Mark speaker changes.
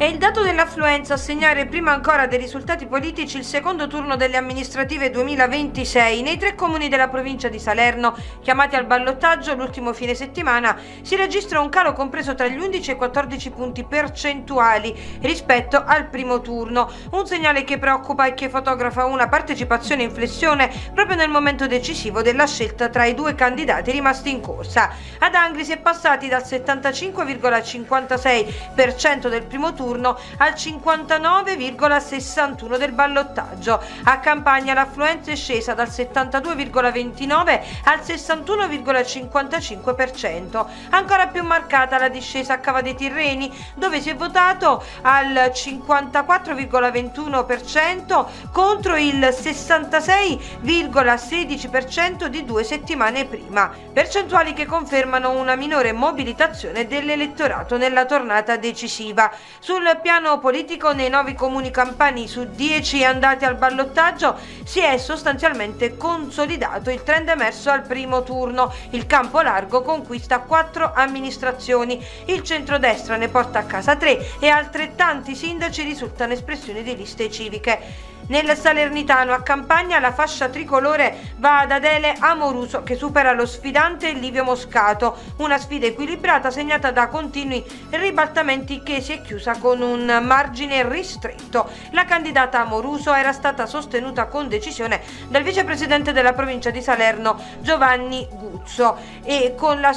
Speaker 1: È il dato dell'affluenza a segnare prima ancora dei risultati politici il secondo turno delle amministrative 2026. Nei 3 comuni della provincia di Salerno, chiamati al ballottaggio l'ultimo fine settimana, si registra un calo compreso tra gli 11 e i 14 punti percentuali rispetto al primo turno. Un segnale che preoccupa e che fotografa una partecipazione in flessione proprio nel momento decisivo della scelta tra i 2 candidati rimasti in corsa. Ad Angri si è passati dal 75,56% del primo turno al 59,61 del ballottaggio. A Campania l'affluenza è scesa dal 72,29 al 61,55%. Ancora più marcata la discesa a Cava dei Tirreni, dove si è votato al 54,21% contro il 66,16% di 2 settimane prima. Percentuali che confermano una minore mobilitazione dell'elettorato nella tornata decisiva. Sul piano politico, nei 9 comuni campani su 10 andati al ballottaggio si è sostanzialmente consolidato il trend emerso al primo turno. Il campo largo conquista 4 amministrazioni, il centrodestra ne porta a casa 3 e altrettanti sindaci risultano espressioni di liste civiche. Nel Salernitano, a Campania, la fascia tricolore va ad Adele Amoruso, che supera lo sfidante Livio Moscato, una sfida equilibrata segnata da continui ribaltamenti che si è chiusa con un margine ristretto. La candidata Amoruso era stata sostenuta con decisione dal vicepresidente della provincia di Salerno Giovanni Guzzo e con la